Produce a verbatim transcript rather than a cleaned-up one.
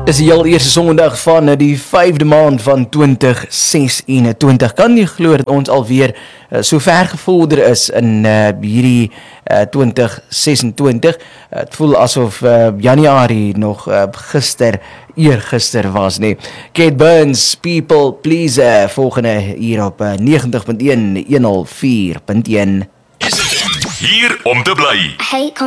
Dis die heel eerste Sondag van die vyfde maand van twintig ses-en-twintig. Kan jy glo dat ons alweer uh, so ver gevorder is in uh, hierdie uh, twintig ses-en-twintig? Uh, het voel asof uh, Januarie nog uh, gister, eergister was, nee. Kate Burns, People Pleaser, volgende hier op uh, negentig punt een, honderd vier punt een. Hier om te bly. Hey, kom